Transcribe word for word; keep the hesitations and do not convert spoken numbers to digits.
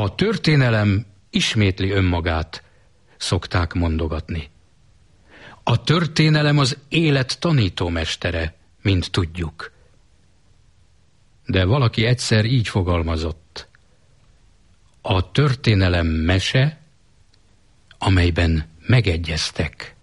A történelem ismétli önmagát, szokták mondogatni. A történelem az élet tanítómestere, mint tudjuk. De valaki egyszer így fogalmazott. A történelem mese, amelyben megegyeztek.